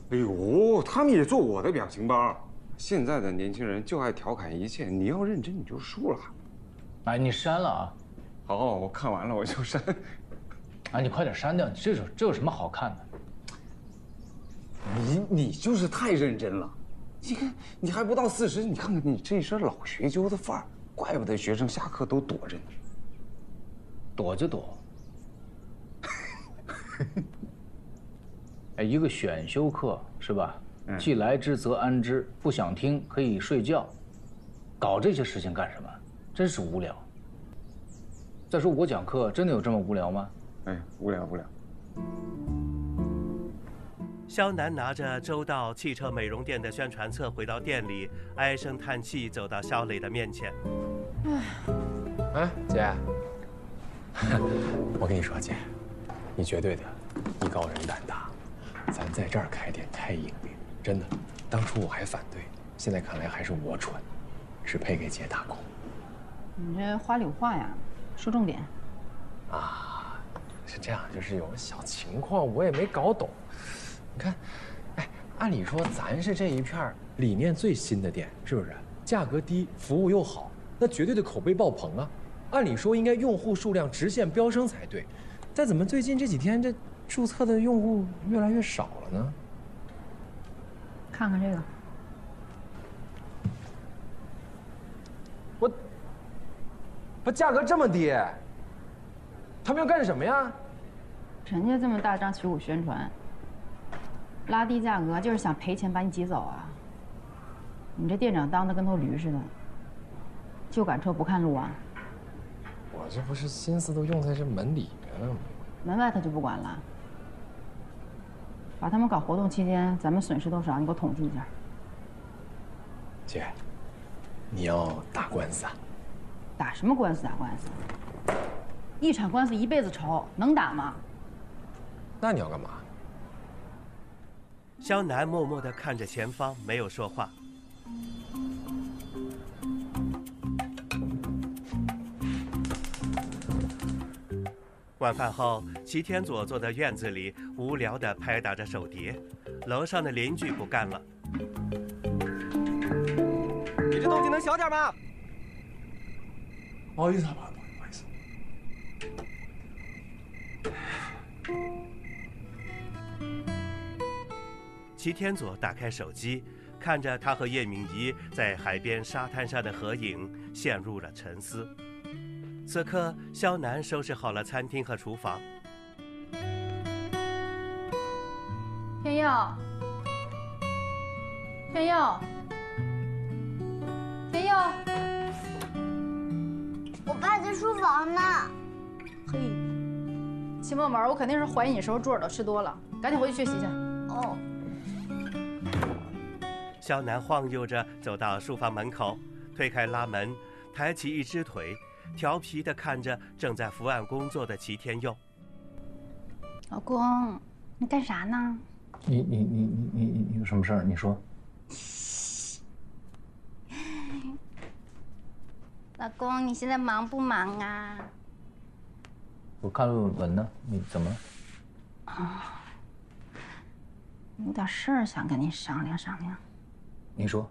哎呦，他们也做我的表情包。现在的年轻人就爱调侃一切，你要认真你就输了。 哎，你删了啊？ 好，我看完了我就删。 哎，你快点删掉，这有什么好看的？ 你就是太认真了。你看，你还不到40，你看看你这一身老学究的范儿，怪不得学生下课都躲着呢。 躲就躲。哎，一个选修课是吧？既来之则安之，不想听可以睡觉。搞这些事情干什么？真是无聊。再说我讲课真的有这么无聊吗？ 哎，无聊。 肖楠拿着周到汽车美容店的宣传册回到店里，唉声叹气走到肖磊的面前。 哎，姐，我跟你说，姐，你绝对的，艺高人胆大，咱在这儿开店太硬了，真的。当初我还反对，现在看来还是我蠢，只配给姐打工。 你这花里胡话呀，说重点。 啊，是这样，就是有个小情况我也没搞懂。你看，哎，按理说咱是这一片理念最新的店，是不是？价格低，服务又好，那绝对的口碑爆棚啊！按理说应该用户数量直线飙升才对，但怎么最近这几天这注册的用户越来越少了呢？ 看看这个， 不，价格这么低，他们要干什么呀？ 人家这么大张旗鼓宣传，拉低价格就是想赔钱把你挤走啊！你这店长当的跟头驴似的，就赶车不看路啊？ 我这不是心思都用在这门里面了吗？ 门外他就不管了。把他们搞活动期间咱们损失多少，你给我统计一下。 姐，你要打官司啊？ 打什么官司？打官司？一场官司一辈子仇，能打吗？ 那你要干嘛？ 肖楠默默地看着前方，没有说话。晚饭后，齐天佐坐在院子里，无聊地拍打着手碟。楼上的邻居不干了：“ 你这动静能小点吗？” 不好意思，不好意思。 齐天佐打开手机，看着他和叶敏仪在海边沙滩上的合影，陷入了沉思。此刻，肖楠收拾好了餐厅和厨房。 天佑，天佑，天佑， 我爸在书房呢。 嘿，秦墨门，我肯定是怀疑你时候猪耳朵吃多了，赶紧回去学习去。 哦。 肖楠晃悠着走到书房门口，推开拉门，抬起一只腿，调皮地看着正在伏案工作的齐天佑。 老公，你干啥呢？ 你有什么事儿？你说。 老公，你现在忙不忙啊？ 我看论文呢，你怎么了？ 啊，有点事儿想跟你商量商量。 你说。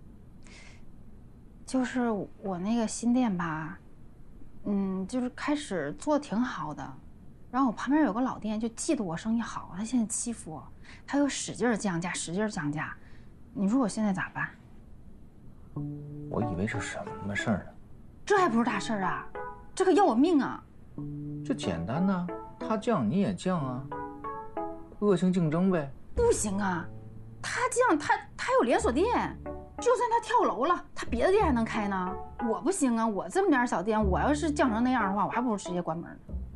就是我那个新店吧，就是开始做挺好的，然后我旁边有个老店就嫉妒我生意好，他现在欺负我，他又使劲降价，使劲降价，你说我现在咋办？ 我以为是什么事儿呢？ 这还不是大事儿啊，这可要我命啊！ 这简单呐，他降你也降啊，恶性竞争呗。 不行啊，他降他有连锁店，就算他跳楼了，他别的店还能开呢。我不行啊，我这么点小店，我要是降成那样的话，我还不如直接关门呢。